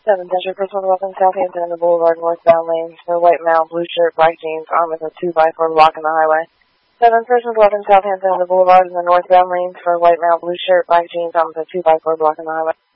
7 Desert Personal Weapons, Southampton, in the Boulevard, northbound lanes for white male, blue shirt, black jeans, armed with a 2x4 blocking the highway. 7 Personal Weapons, Southampton, in the Boulevard, in the northbound lanes for white male, blue shirt, black jeans, armed with a 2x4 blocking the highway.